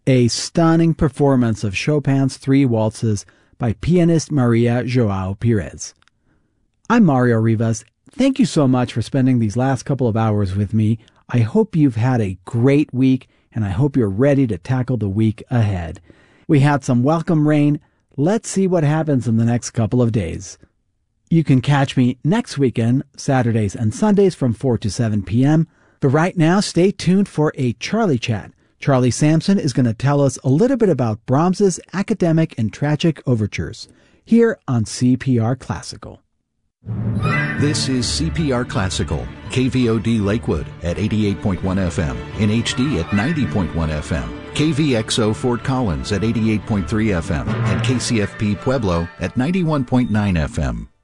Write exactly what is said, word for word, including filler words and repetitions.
a stunning performance of Chopin's Three Waltzes by pianist Maria Joao Pires. I'm Mario Rivas. Thank you so much for spending these last couple of hours with me. I hope you've had a great week, and I hope you're ready to tackle the week ahead. We had some welcome rain. Let's see what happens in the next couple of days. You can catch me next weekend, Saturdays and Sundays from four to seven p.m. But right now, stay tuned for a Charlie Chat. Charlie Sampson is going to tell us a little bit about Brahms's academic and tragic overtures here on C P R Classical. This is C P R Classical, K V O D Lakewood at eighty-eight point one F M, in H D at ninety point one F M, K V X O Fort Collins at eighty-eight point three F M, and K C F P Pueblo at ninety-one point nine F M.